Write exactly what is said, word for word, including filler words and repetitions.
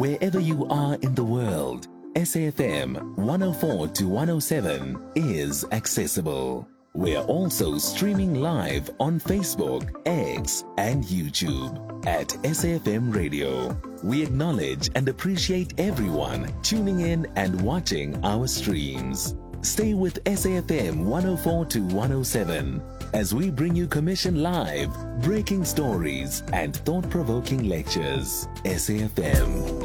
Wherever you are in the world, S A F M one oh four to one oh seven is accessible. We're also streaming live on Facebook, X, and YouTube at S A F M Radio. We acknowledge and appreciate everyone tuning in and watching our streams. Stay with S A F M one oh four to one oh seven as we bring you commission live, breaking stories, and thought-provoking lectures. S A F M.